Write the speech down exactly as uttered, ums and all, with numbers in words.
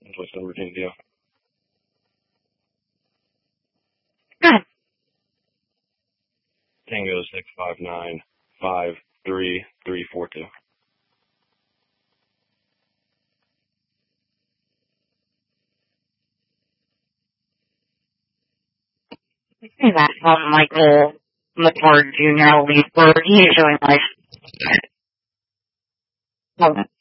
What's the routine deal? Go ahead. Tango six five nine five three three four two. Hey, that's um, Michael McCord Junior Leesburg. He is showing life. Hold on.